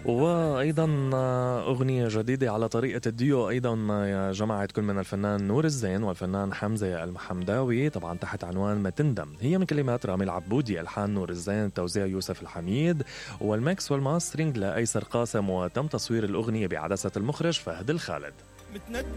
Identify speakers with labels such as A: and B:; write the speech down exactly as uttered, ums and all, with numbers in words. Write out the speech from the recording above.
A: وأيضا أغنية جديدة على طريقة الديو أيضا جمعت كل من الفنان نور الزين والفنان حمزة المحمداوي، طبعا تحت عنوان ما تندم. هي من كلمات رامي العبودي، ألحان نور الزين، توزيع يوسف الحميد، والميكس والماسترينج لأيسر قاسم، وتم تصوير الأغنية بعدسة المخرج فهد الخالد.